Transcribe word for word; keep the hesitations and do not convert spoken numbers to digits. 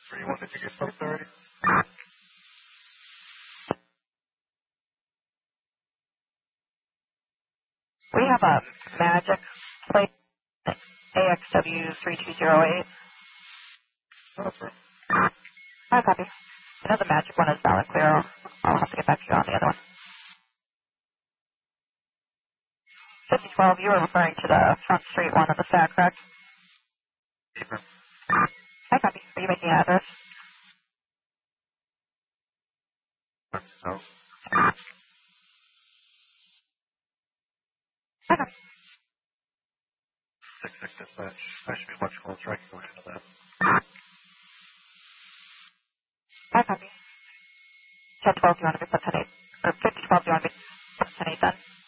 three one, did you get both already? We have a Magic plate, A X W three two zero eight. Over. I copy. I know the Magic one is valid clear. I'll have to get back to you on the other one. fifty twelve, you were referring to the front street one of the stack, correct? Keeper. I copy. Are you making an address? No. I copy. Six six dispatch. I should be much closer. I can go into that. I copy. ten twelve, do you want to be put ten eight? Or fifty twelve, do you want to be put ten eight then?